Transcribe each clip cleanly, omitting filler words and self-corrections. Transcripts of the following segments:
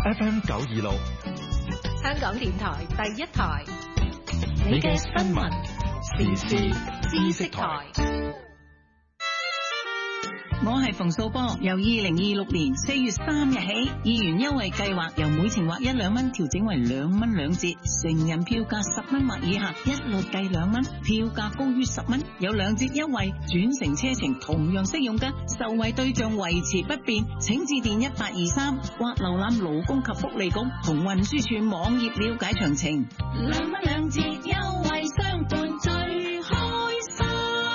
FM 926， 香港電台第一台， 你嘅新聞時事知識台。 我係馮素波，由2026年4月3日起，議員優惠計劃由每程劃1、2蚊調整為2蚊2折，成人票價10蚊或以下一律計2蚊，票價高於10蚊有2折優惠，轉乘車程同樣適用㗎，受惠對象維持不變，請致電1823或瀏覽勞工及福利局同運輸署網頁了解詳情。2蚊2折優惠相伴最開心。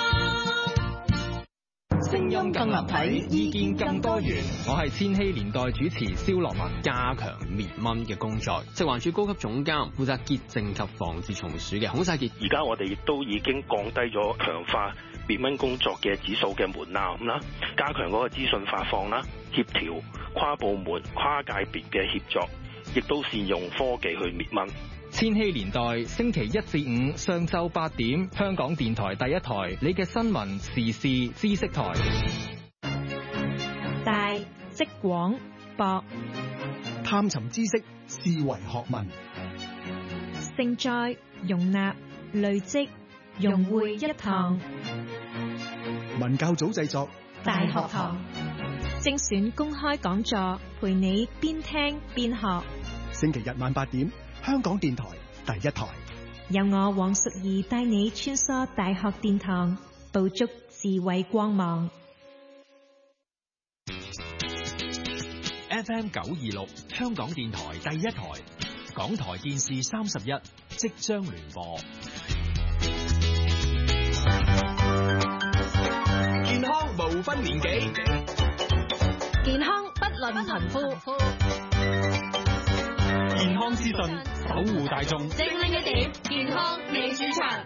聲音更立體，意見更多元。 我係千禧年代主持蕭樂文。加強滅蚊嘅工作，食環署高級總監負責潔淨及防治蟲鼠嘅孔世傑。 而家我哋亦都已經降低咗強化滅蚊工作嘅指數嘅門檻啦，加強嗰個資訊發放啦，協調跨部門跨界別嘅協作，亦都善用科技去滅蚊。 千禧年代星期1至5上晝8點，香港電台第一台，你嘅新聞時事知識台。 大即廣博， 探尋知識，視為學問， 盛載容納累積融匯一堂。 文教組製作， 大學堂精選公開講座，陪你邊聽邊學。 星期日晚8點，香港電台第一台， 由我黃淑儀帶你穿梭大學殿堂，捕捉智慧光芒。 FM 926，香港電台第一台，港台電視31即將聯播。健康無分年紀， 健康不論貧富。 健康資訊，守護大眾。 精靈一點，健康你主場。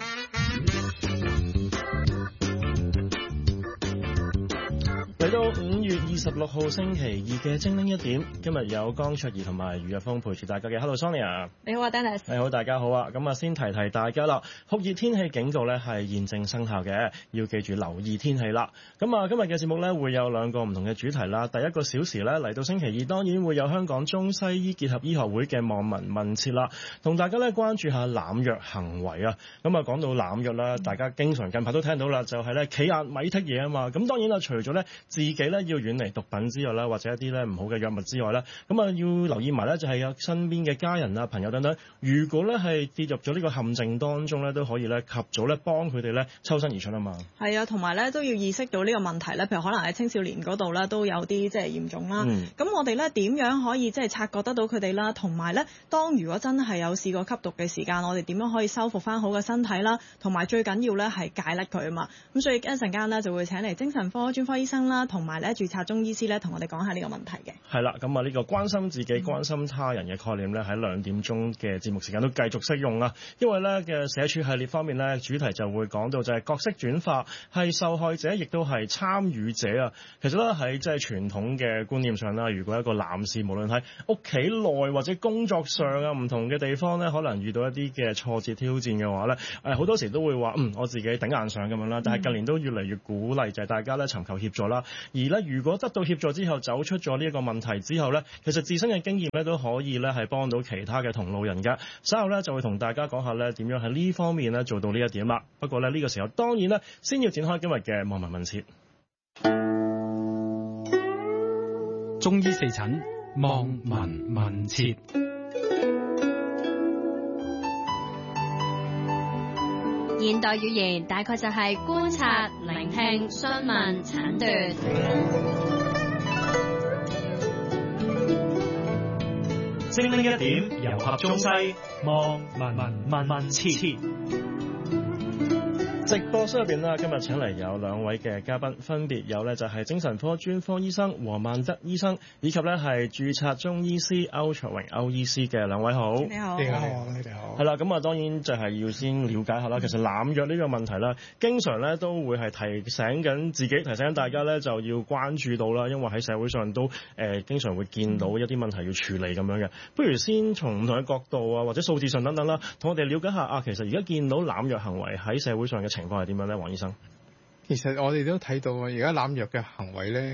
嚟到5月26號星期2嘅精靈一點，今日有江卓儀同埋余若峰陪住大家嘅。Hello Sonia， 你好啊 Dennis。 你好，大家好啊。咁啊，先提大家啦，酷熱天氣警告咧係現正生效嘅，要記住留意天氣啦。咁啊，今日嘅節目咧會有2個唔同嘅主題啦。第一個小時咧嚟到星期2，當然會有香港中西醫結合醫學會嘅網民問切啦，同大家咧關注下濫藥行為啊。咁啊，講到濫藥啦，大家經常近排都聽到啦，就係咧企壓咪剔嘢啊嘛。咁當然啦，除咗咧自己咧要遠離毒品之外啦，或者一啲咧唔好嘅藥物之外咧，咁啊要留意埋咧就係有身邊嘅家人啊、朋友等等，如果咧係跌入咗呢個陷阱當中咧，都可以咧及早咧幫佢哋咧抽身而出啊嘛。 係啊，同埋咧都要意識到呢個問題咧，譬如可能喺青少年嗰度咧都有啲即係嚴重啦。咁我哋咧點樣可以即係察覺得到佢哋啦？同埋咧，當如果真係有試過吸毒嘅時間，我哋點樣可以修復翻好嘅身體啦？同埋最緊要咧係戒甩佢啊嘛。咁所以一陣間咧就會請嚟精神科專科醫生啦，同埋咧註冊中醫師咧同我哋講下呢個問題嘅。係啦， 咁啊呢個關心自己、關心他人嘅概念咧，喺2點鐘嘅節目時間都繼續適用啦。因為咧嘅社署系列方面咧，主題就會講到就係角色轉化，係受害者亦都係參與者啊。其實咧喺即係傳統嘅觀念上啦，如果一個男士無論喺屋企內或者工作上啊唔同嘅地方咧，可能遇到一啲嘅挫折挑戰嘅話咧，好多時都會話我自己頂硬上咁樣啦。但係近年都越嚟越鼓勵就係大家咧尋求協助啦。而咧如果得到協助之後走出咗呢一個問題之後咧，其實自身嘅經驗咧都可以咧係幫到其他嘅同路人㗎。稍後咧就會同大家講下咧點樣喺呢方面咧做到呢一點啦。不過咧呢個時候當然咧先要展開今日嘅網民問切。 中醫四診網民問切。 現代語言大概就係觀察、聆聽、詢問、診斷。 精靈一點，糅合中西，網民問切。 直播室入邊啦，今日請嚟有2位嘅嘉賓，分別有咧就係精神科專科醫生黃萬德醫生，以及咧係註冊中醫師歐卓榮歐醫師嘅2位好。 你好， 你好，你哋好。 係啦，咁啊當然就係要先了解下啦。其實濫藥呢個問題啦，經常咧都會係提醒緊自己，提醒緊大家咧就要關注到啦，因為喺社會上都經常會見到一啲問題要處理咁樣嘅。不如先從唔同嘅角度啊，或者數字上等等啦，同我哋了解下啊，其實而家見到濫藥行為喺社會上嘅情況係點樣咧，黃醫生？ 其實我哋都睇到啊，而家濫藥嘅行為咧，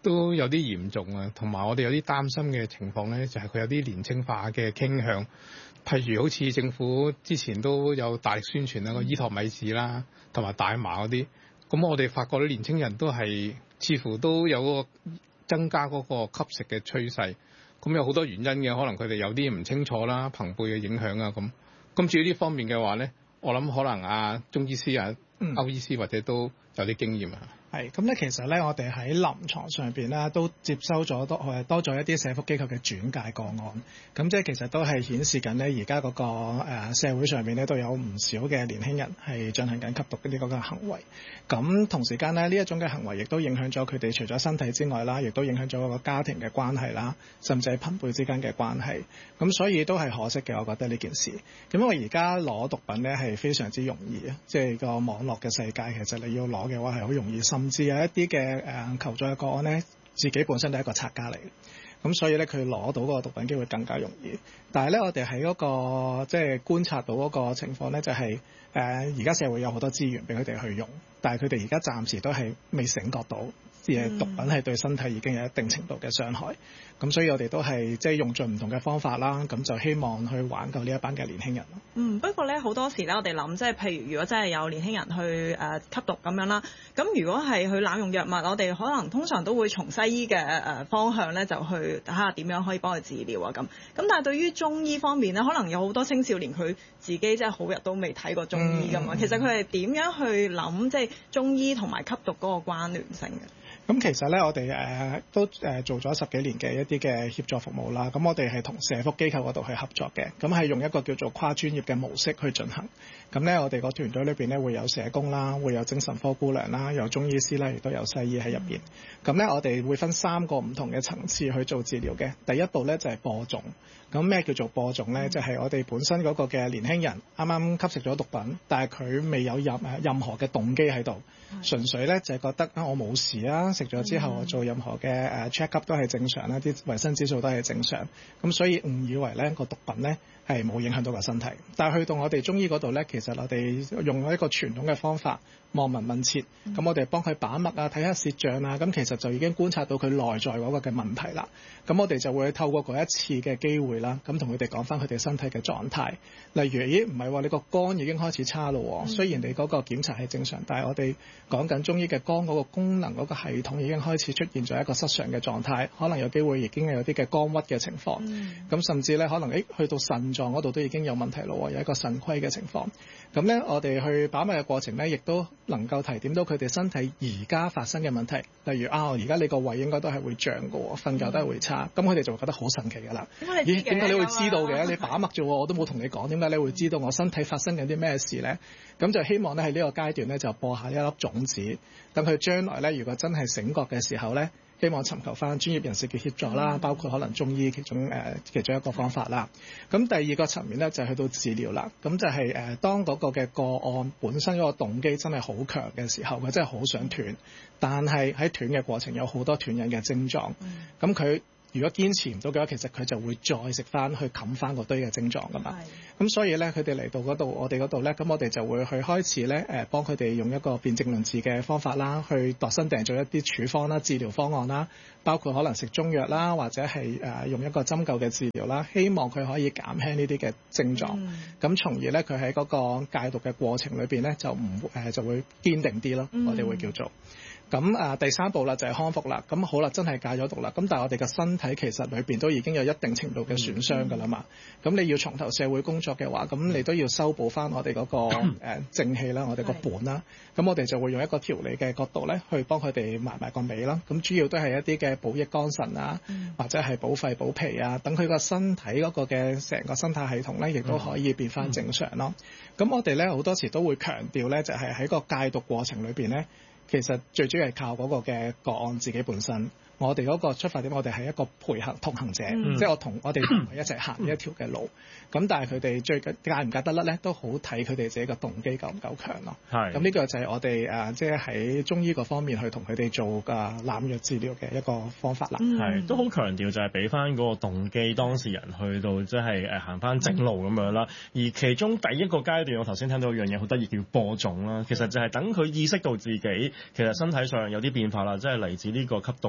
都有啲嚴重啊，同埋我哋有啲擔心嘅情況咧，就係佢有啲年青化嘅傾向，譬如好似政府之前都有大力宣傳個伊托米治啦，同埋大麻嗰啲，咁我哋發覺啲年青人都係似乎都有個增加嗰個吸食嘅趨勢，咁有好多原因嘅，可能佢哋有啲唔清楚啦，朋輩嘅影響啊咁。咁至於呢方面嘅話咧，我諗可能中醫師歐醫師或者都有啲經驗啊。 係咁咧，其實咧，我哋喺臨床上邊咧都接收咗多咗一啲社福機構嘅轉介個案，咁即係其實都係顯示緊咧，而家嗰個社會上面咧都有唔少嘅年輕人係進行緊吸毒呢個嘅行為。咁同時間咧，呢一種嘅行為亦都影響咗佢哋除咗身體之外啦，亦都影響咗個家庭嘅關係啦，甚至係朋輩之間嘅關係。咁所以都係可惜嘅，我覺得呢件事。咁因為而家攞毒品咧係非常之容易啊，即係個網絡嘅世界，其實你要攞嘅話係好容易，甚至有一啲嘅求助嘅個案咧，自己本身都係一個拆家嚟嘅，咁所以咧佢攞到嗰個毒品機會更加容易。但係咧，我哋喺嗰個即係觀察到嗰個情況咧，就係而家社會有好多資源俾佢哋去用，但係佢哋而家暫時都係未醒覺到，毒品係對身體已經有一定程度嘅傷害。咁所以我哋都係即係用盡唔同嘅方法啦，咁就希望去挽救呢一班嘅年輕人。 不過咧好多時咧，我哋諗即係譬如如果真係有年輕人去吸毒咁樣啦，咁如果係去濫用藥物，我哋可能通常都會從西醫嘅方向咧就去睇下點樣可以幫佢治療啊咁。咁但係對於中醫方面咧，可能有好多青少年佢自己即係好日都未睇過中醫噶嘛。其實佢係點樣去諗即係中醫同埋吸毒嗰個關聯性嘅？ 咁其實咧，我哋都做咗10幾年嘅一啲嘅協助服務啦。咁我哋係同社福機構嗰度去合作嘅，咁係用一個叫做跨專業嘅模式去進行。咁咧，我哋個團隊裏邊咧會有社工啦，會有精神科姑娘啦，有中醫師啦，亦都有西醫喺入邊。咁咧，我哋會分3個唔同嘅層次去做治療嘅。第一步咧就係播種。咁咩叫做播種咧？就係我哋本身嗰個嘅年輕人啱啱吸食咗毒品，但係佢未有任何嘅動機喺度，純粹咧就係覺得我冇事啊，食咗之後我做任何嘅check up 都係正常啦，啲維生指數都係正常，咁所以誤以為咧個毒品咧係冇影響到個身體。但係去到我哋中醫嗰度咧，其實我哋用一個傳統嘅方法望聞問切，咁我哋幫佢把脈啊，睇下舌象啊，咁其實就已經觀察到佢內在嗰個嘅問題啦。咁我哋就會透過嗰一次嘅機會啦，咁同佢哋講翻佢哋身體嘅狀態。例如，咦唔係話你個肝已經開始差咯，雖然你嗰個檢查係正常，但係我哋講緊中醫嘅肝嗰個功能嗰個系統已經開始出現咗一個失常嘅狀態，可能有機會已經有啲嘅肝鬱嘅情況。咁甚至咧可能去到腎臟嗰度都已經有問題咯，有一個腎虧嘅情況。咁咧我哋去把脈嘅過程咧，亦都能夠提點到佢哋身體而家發生嘅問題。例如而家你個胃應該都係會脹嘅，瞓覺都係會差。咁佢哋就會覺得好神奇㗎啦。咦？點解你會知道嘅？你把脈啫喎，我都冇同你講，點解你會知道我身體發生緊啲咩事咧？咁就希望咧喺呢個階段咧就播下一粒種子，等佢將來咧如果真係醒覺嘅時候咧，希望尋求翻專業人士嘅協助啦，包括可能中醫其中一個方法啦。咁第二個層面咧就係去到治療啦。咁就係當嗰個嘅個案本身嗰個動機真係好強嘅時候，佢真係好想斷，但係喺斷嘅過程有好多斷癮嘅症狀。咁佢如果堅持唔到嘅話，其實佢就會再食翻去冚翻嗰堆嘅症狀噶嘛。咁所以咧，佢哋嚟到嗰度，我哋嗰度咧，咁我哋就會去開始咧幫佢哋用一個辨證論治嘅方法啦，去度身訂做一啲處方啦、治療方案啦，包括可能食中藥啦，或者係用一個針灸嘅治療啦，希望佢可以減輕呢啲嘅症狀。咁從而咧，佢喺嗰個戒毒嘅過程裏邊咧，就會堅定啲咯。我哋會叫做。咁第3步啦就係康復啦。咁好啦，真係戒咗毒啦。咁但係我哋嘅身體其實裏邊都已經有一定程度嘅損傷㗎啦嘛。咁你要從頭社會工作嘅話，咁你都要修補翻我哋嗰個正氣啦，我哋個本啦。咁我哋就會用一個調理嘅角度咧，去幫佢哋埋個尾啦。咁主要都係一啲嘅補益肝腎啊，或者係補肺補脾啊，等佢個身體嗰個嘅成個生態系統咧，亦都可以變翻正常咯。咁我哋咧好多時都會強調咧，就係喺個戒毒過程裏邊咧，其實最主要係靠嗰個嘅個案自己本身。我哋嗰個出發點，我哋係一個陪行同行者，即係我哋同佢一齊行呢一條嘅路。咁但係佢哋最戒唔戒得甩咧，都好睇佢哋自己嘅動機夠唔夠強咯。咁呢個就係我哋即係喺中醫嗰方面去同佢哋做濫藥治療嘅一個方法啦。 都好強調就係俾翻嗰個動機當事人去到即係行翻正路咁樣啦。而其中第一個階段，我頭先聽到一樣嘢好得意，叫播種啦。其實就係等佢意識到自己其實身體上有啲變化啦，即係嚟自呢個吸毒嘅問題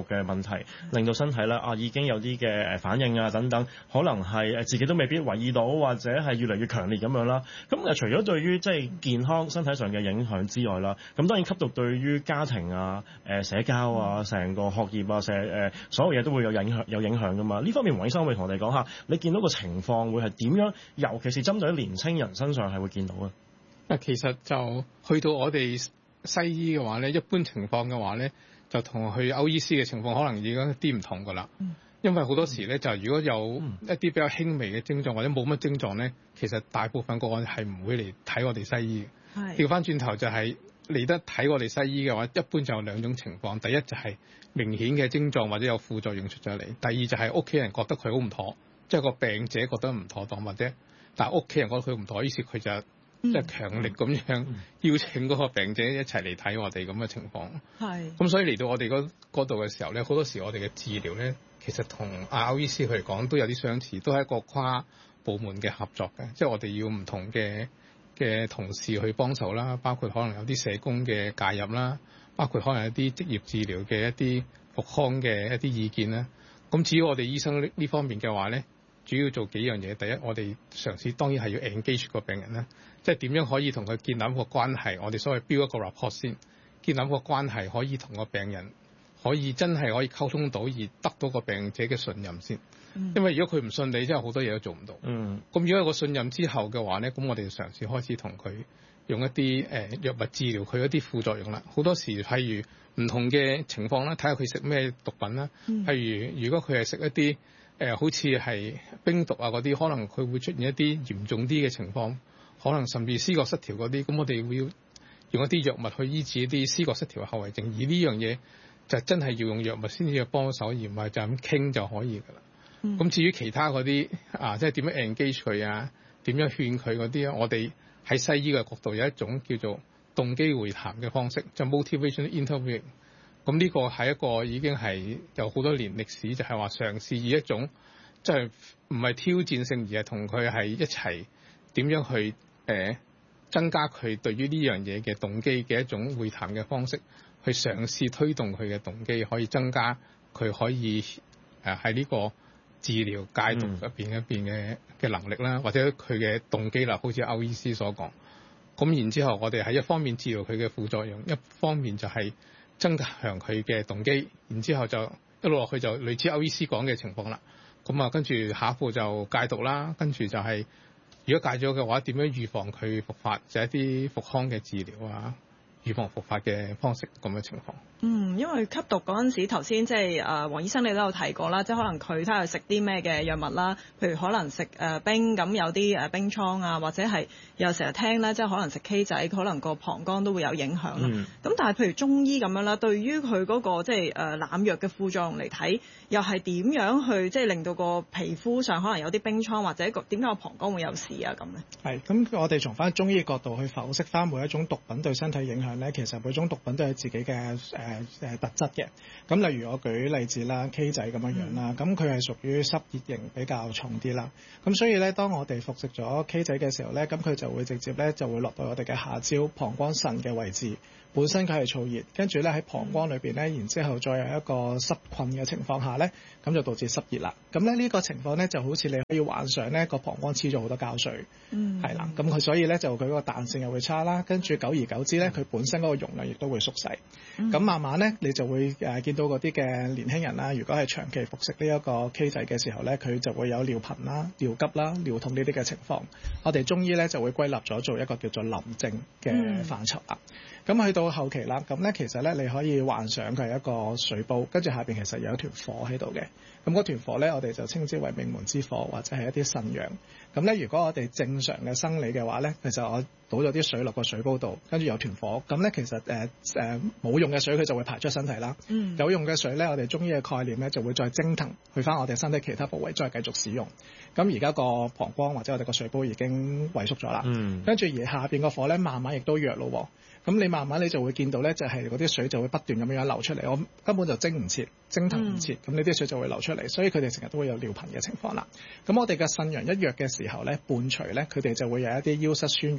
題，令到身體咧已經有啲嘅反應啊等等，可能係自己都未必留意到，或者係越嚟越強烈咁樣啦。咁除咗對於即係健康身體上嘅影響之外啦，咁當然吸毒對於家庭啊、社交啊、成個學業啊、所有嘢都會有影響噶嘛。呢方面黃醫生會同我哋講下，你見到個情況會係點樣？尤其是針對年青人身上係會見到啊。 其實就去到我哋西醫嘅話咧，一般情況嘅話咧，就同去歐醫師嘅情況可能已經一啲唔同噶啦。因為好多時咧，就如果有一啲比較輕微嘅症狀或者冇乜症狀咧，其實大部分個案係唔會嚟睇我哋西醫嘅。調翻轉頭就係嚟得睇我哋西醫嘅話，一般就有兩種情況。第一就係明顯嘅症狀或者有副作用出咗嚟；第二就係屋企人覺得佢好唔妥，即係個病者覺得唔妥當，或者但係屋企人覺得佢唔妥，於是佢就即係強力咁樣邀請嗰個病者一齊嚟睇我哋咁嘅情況。咁所以嚟到我哋嗰度嘅時候咧，好多時我哋嘅治療咧，其實同歐醫師佢嚟講都有啲相似，都係一個跨部門嘅合作嘅，即係我哋要唔同嘅同事去幫手啦，包括可能有啲社工嘅介入啦，包括可能有啲職業治療嘅一啲復康嘅一啲意見啦。咁至於我哋醫生呢方面嘅話咧，主要做幾樣嘢。第一，我哋嘗試當然係要 engage 個病人啦，即係點樣可以同佢建立一個關係。我哋所謂 build 一個 rapport 先，建立一個關係，可以同個病人可以真係可以溝通到，而得到個病者嘅信任先。因為如果佢唔信你，真係好多嘢都做唔到。咁如果有個信任之後嘅話咧，咁我哋就嘗試開始同佢用一啲藥物治療佢一啲副作用啦。好多時譬如唔同嘅情況啦，睇下佢食咩毒品啦。譬如如果佢係食一啲好似係冰毒啊嗰啲，可能佢會出現一啲嚴重啲嘅情況，可能甚至思覺失調嗰啲。咁我哋會用一啲藥物去醫治一啲思覺失調嘅後遺症。而呢樣嘢就真係要用藥物先至去幫手，而唔係就咁傾就可以㗎啦。咁至於其他嗰啲即係點樣 engage 佢啊，點樣勸佢嗰啲啊，我哋喺西醫嘅角度有一種叫做動機會談嘅方式，就 motivation interviewing。咁呢個係一個已經係有好多年歷史，就係話嘗試以一種即係唔係挑戰性，而係同佢係一齊點樣去增加佢對於呢樣嘢嘅動機嘅一種會談嘅方式，去嘗試推動佢嘅動機，可以增加佢可以喺呢個治療戒毒入邊嘅能力啦，或者佢嘅動機啦，好似歐醫師所講。咁然之後，我哋喺一方面治療佢嘅副作用，一方面就係增強佢嘅動機。然之後就一路落去就類似歐醫師講嘅情況啦。咁跟住下一步就戒毒啦，跟住就係如果戒咗嘅話，點樣預防佢復發，就係一啲復康嘅治療啊，預防復發嘅方式咁嘅情況。 因為吸毒嗰陣時，頭先即係黃醫生你都有提過啦，即係可能佢睇下食啲咩嘅藥物啦，譬如可能食冰，咁有啲冰瘡啊，或者係又成日聽咧，即係可能食 K 仔，可能個膀胱都會有影響啦。咁但係譬如中醫咁樣啦，對於佢嗰個即係濫藥嘅副作用嚟睇，又係點樣去即係令到個皮膚上可能有啲冰瘡，或者點解個膀胱會有事啊咁咧？ 係咁，我哋從翻中醫角度去剖析翻每一種毒品對身體影響咧，其實每種毒品都有自己嘅特質嘅。咁例如我舉例子啦 ，K 仔咁樣樣啦，咁佢係屬於濕熱型比較重啲啦。咁所以咧，當我哋服食咗 K 仔嘅時候咧，咁佢就會直接咧就會落到我哋嘅下焦膀胱腎嘅位置。本身佢係燥熱，跟住咧喺膀胱裏邊咧，然之後再有一個濕困嘅情況下咧，咁就導致濕熱啦。咁咧呢個情況咧就好似你可以幻想咧個膀胱黐咗好多膠水，係啦。咁佢所以咧就佢個彈性又會差啦，跟住久而久之咧佢本身嗰個容量亦都會縮細。咁慢慢咧你就會見到嗰啲嘅年輕人啦，如果係長期服食呢一個 K 仔嘅時候咧，佢就會有尿頻啦、尿急啦、尿痛呢啲嘅情況。我哋中醫咧就會歸納咗做一個叫做淋症嘅範疇啦。咁去到後期啦，咁咧其實咧你可以幻想佢係一個水煲，跟住下邊其實有一團火喺度嘅。咁嗰團火咧，我哋就稱之為命門之火，或者係一啲腎陽。咁咧，如果我哋正常嘅生理嘅話咧，其實我倒咗啲水落個水煲度，跟住有團火，咁咧其實冇用嘅水佢就會排出身體啦。有用嘅水咧，我哋中醫嘅概念咧就會再蒸騰去翻我哋身體其他部位，再繼續使用。咁而家個膀胱或者我哋個水煲已經萎縮咗啦。跟住而下邊個火咧，慢慢亦都弱咯。咁你慢慢你就會見到咧，就係嗰啲水就會不斷咁樣流出嚟，我根本就蒸唔切，蒸騰唔切，咁呢啲水就會流出嚟，所以佢哋成日都會有尿頻嘅情況啦。咁我哋嘅腎陽一弱嘅時候咧，伴隨咧佢哋就會有一啲腰膝酸軟啊，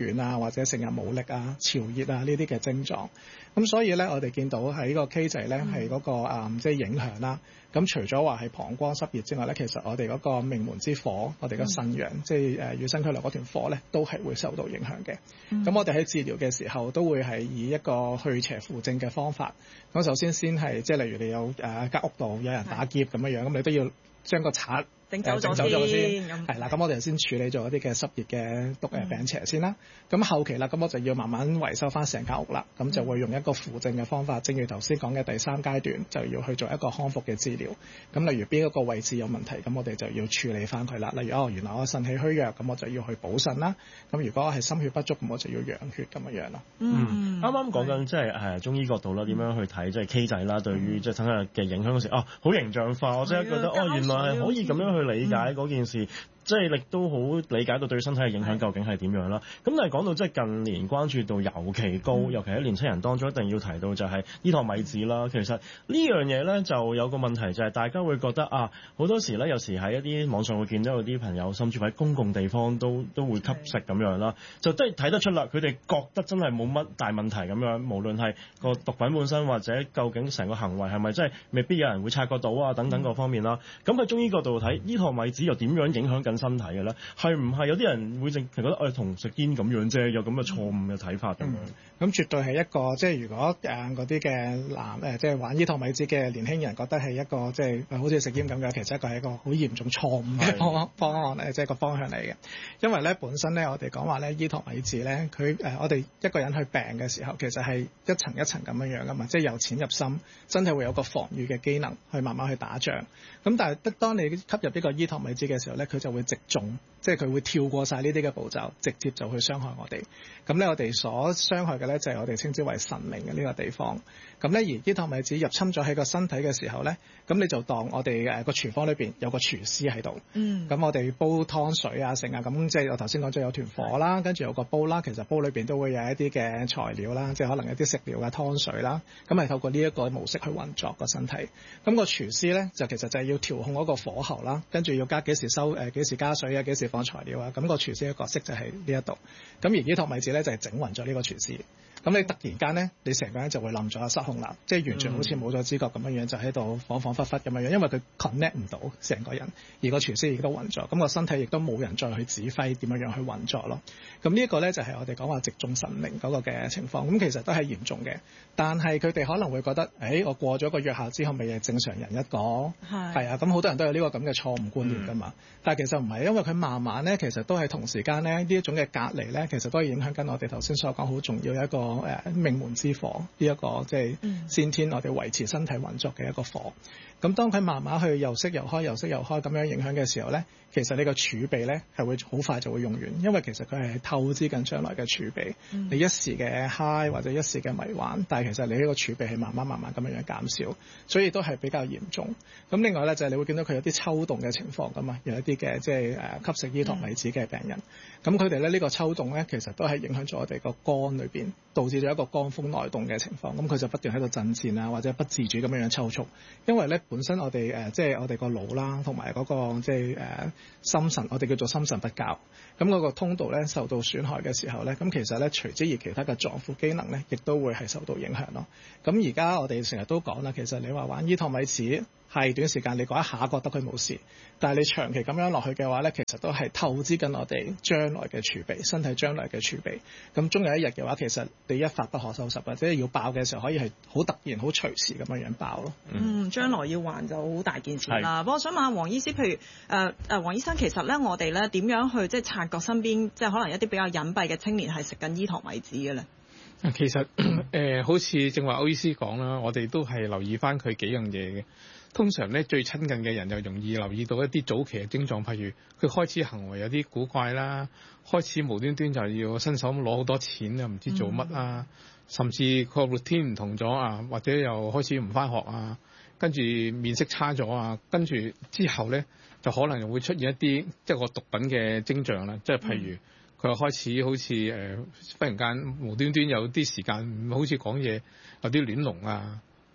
或者成日冇力啊、潮熱啊呢啲嘅症狀。咁所以咧，我哋見到喺個 K 仔咧係嗰個即係影響啦。咁除咗話係膀胱濕熱之外咧，其實我哋嗰個命門之火，我哋個腎陽，即係與生俱來嗰團火咧，都係會受到影響嘅。咁我哋喺治療嘅時候都會係以一個去邪扶正嘅方法。咁首先係即係例如你有間屋度有人打劫咁樣，咁你都要將個賊整走咗先， 係啦，咁我哋先處理咗一啲嘅濕熱嘅毒病邪先啦。咁後期啦，咁我就要慢慢維修翻成間屋啦。咁就會用一個扶正嘅方法，正如頭先講嘅第3階段，就要去做一個康復嘅治療。咁例如邊一個位置有問題，咁我哋就要處理翻佢啦。例如原來我腎氣虛弱，咁我就要去補腎啦。咁如果係心血不足，咁我就要養血咁樣咯。 啱啱講緊即係中醫角度啦，點樣去睇即係 K 仔啦，對於即係身體嘅影響嗰時，好形象化，我真係覺得原來係可以咁樣去理解嗰件事。即係亦都好理解到對身體嘅影響究竟係點樣啦。咁但係講到即係近年關注度尤其高，尤其喺年輕人當中一定要提到就係依托米子啦。其實呢樣嘢咧就有個問題就係大家會覺得好多時咧有時喺一啲網上會見到有啲朋友甚至喺公共地方都會吸食咁樣啦，就都係睇得出啦。佢哋覺得真係冇乜大問題咁樣，無論係個毒品本身或者究竟成個行為係咪真係未必有人會察覺到等等各方面啦。咁喺中醫角度睇，依托米子又點樣影響緊身體嘅咧？係唔係有啲人會淨係覺得同食煙咁樣啫？有咁嘅錯誤嘅睇法咁樣？ 咁絕對係一個即係如果嗰啲嘅即係玩依托米子嘅年輕人覺得係一個即係好似食煙咁嘅，其實係一個好嚴重錯誤嘅方案嚟，即係個方向嚟嘅。因為咧本身咧我哋講話咧依托米子咧，佢我哋一個人去病嘅時候，其實係一層一層咁樣噶嘛，即係由淺入深，真係會有個防禦嘅機能去慢慢去打仗。咁但係當你吸入呢個依托米子嘅時候咧，佢就會直中，即係佢會跳過晒呢啲嘅步驟，直接就去傷害我哋。咁咧我哋所傷害嘅咧就係我哋稱之為神明嘅呢個地方。咁咧而依托米子入侵咗喺個身體嘅時候咧，咁你就當我哋個廚房裏邊有個廚師喺度。咁我哋煲湯水成咁即係我頭先講咗有團火啦，跟住有個煲啦，其實煲裏邊都會有一啲嘅材料啦，即係可能一啲食料嘅湯水啦。咁係透過呢一個模式去運作個身體。咁個廚師咧就其實就係要調控嗰個火候啦，跟住要加幾時加水幾時放材料咁個廚師嘅角色就係呢一度。咁而依托米子咧就係整暈咗呢個廚師。咁你突然間咧，你成個人就會冧咗失控啦，即係完全好似冇咗知覺咁樣就喺度恍恍惚惚咁樣，因為佢 connect 唔到成個人，而個廚師亦都暈咗，咁個身體亦都冇人再去指揮點樣去運作咯。咁呢一個咧就係我哋講話直中神靈嗰個嘅情況，咁其實都係嚴重嘅。但係佢哋可能會覺得，我過咗個藥效之後，咪係正常人一個，係啊，咁好多人都有呢個咁嘅錯誤觀念㗎嘛。但係其實唔係，因為佢慢慢咧，其實都係同時間咧呢一種嘅隔離咧，其實都係影響緊我哋頭先所講好重要一個命門之火呢一個即係先天我哋維持身體運作嘅一個火。咁當佢慢慢去又熄又開又熄又開咁樣影響嘅時候咧，其實你個儲備咧係會好快就會用完，因為其實佢係透支緊將來嘅儲備。你一時嘅 high 或者一時嘅迷幻，但係其實你呢個儲備係慢慢咁樣減少，所以都係比較嚴重。咁另外咧就係你會見到佢有啲抽動嘅情況㗎嘛，有一啲嘅即係吸食依托米子嘅病人，咁佢哋咧呢個抽動咧其實都係影響咗我哋個肝裏邊，導致咗一個肝風內動嘅情況。咁佢就不斷喺度震顫或者不自主咁樣抽搐，因為咧本身我哋即係我哋個腦啦，同埋嗰個即係心神，我哋叫做心神不交。咁嗰個通道咧受到損害嘅時候咧，咁其實咧隨之而其他嘅臟腑機能咧，亦都會係受到影響咯。咁而家我哋成日都講啦，其實你話玩依托米子係短時間你嗰一下覺得佢冇事，但係你長期咁樣落去嘅話咧，其實都係透支緊我哋將來嘅儲備，身體將來嘅儲備。咁終有一日嘅話，其實你一發不可收拾，或者要爆嘅時候可以係好突然、好隨時咁樣爆咯。 將來要還就好大件事啦。不過我想問下黃醫師，譬如黃醫生，其實咧我哋咧點樣去即係察覺身邊即係可能一啲比較隱蔽嘅青年係食緊依托米子嘅咧？ 其實好似正話歐醫師講啦，我哋都係留意翻佢幾樣嘢嘅。通常咧最親近嘅人就容易留意到一啲早期嘅症狀，譬如佢開始行為有啲古怪啦，開始無端端就要伸手攞好多錢啊，唔知做乜啊，甚至個 routine 唔同咗啊，或者又開始唔返學啊，跟住面色差咗啊，跟住之後咧就可能又會出現一啲即係個毒品嘅徵象啦，即係譬如佢又開始好似忽然間無端端有啲時間好似講嘢有啲亂龍啊。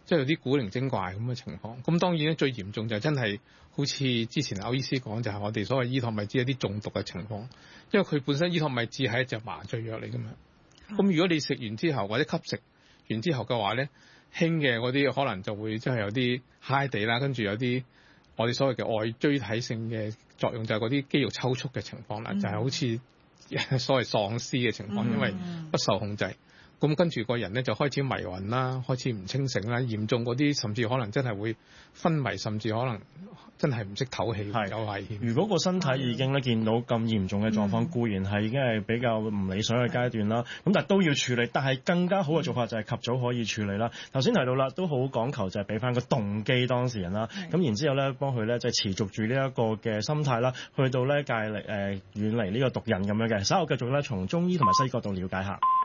即係有啲古靈精怪咁嘅情況。咁當然咧，最嚴重就真係好似之前歐醫師講，就係我哋所謂依托米茲一啲中毒嘅情況，因為佢本身依托米茲係一隻麻醉藥嚟㗎嘛。咁如果你食完之後或者吸食完之後嘅話咧，輕嘅嗰啲可能就會即係有啲嗨地啦，跟住有啲我哋所謂嘅外疽體性嘅作用，就係嗰啲肌肉抽搐嘅情況啦，就係好似所謂喪屍嘅情況，因為不受控制。咁跟住個人咧就開始迷暈啦，開始唔清醒啦，嚴重嗰啲甚至可能真係會昏迷，甚至可能真係唔識唞氣，有危險。 如果個身體已經咧見到咁嚴重嘅狀況，固然係已經係比較唔理想嘅階段啦，咁但係都要處理。但係更加好嘅做法就係及早可以處理啦。頭先提到啦，都好講求就係俾翻個動機當事人啦，咁然之後咧幫佢咧就係持續住呢一個嘅心態啦，去到咧遠離呢個毒癮咁樣嘅。稍後繼續咧從中醫同埋西醫角度了解下。